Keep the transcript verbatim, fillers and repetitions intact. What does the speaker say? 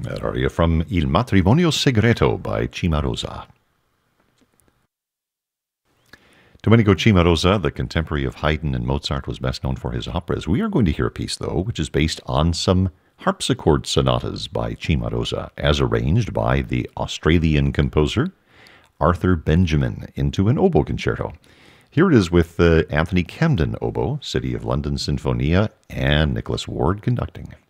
That aria from Il Matrimonio Segreto by Cimarosa. Domenico Cimarosa, the contemporary of Haydn and Mozart, was best known for his operas. We are going to hear a piece, though, which is based on some harpsichord sonatas by Cimarosa, as arranged by the Australian composer Arthur Benjamin into an oboe concerto. Here it is with uh, Anthony Camden oboe, City of London Sinfonia, and Nicholas Ward conducting.